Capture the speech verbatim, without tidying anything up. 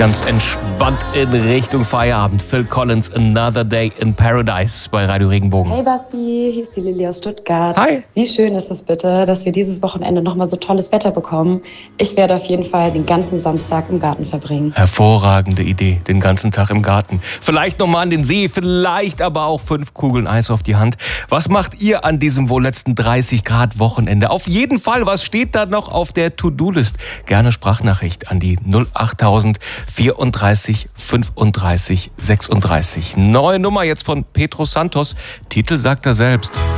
Ganz entspannt in Richtung Feierabend. Phil Collins, Another Day in Paradise bei Radio Regenbogen. Hey Basti, hier ist die Lilly aus Stuttgart. Hi. Wie schön ist es bitte, dass wir dieses Wochenende nochmal so tolles Wetter bekommen. Ich werde auf jeden Fall den ganzen Samstag im Garten verbringen. Hervorragende Idee, den ganzen Tag im Garten. Vielleicht nochmal an den See, vielleicht aber auch fünf Kugeln Eis auf die Hand. Was macht ihr an diesem wohl letzten dreißig Grad Wochenende? Auf jeden Fall, was steht da noch auf der To-Do-List? Gerne Sprachnachricht an die null achttausend vierunddreißig fünfunddreißig sechsunddreißig. Neue Nummer jetzt von Pedro Santos. Titel sagt er selbst.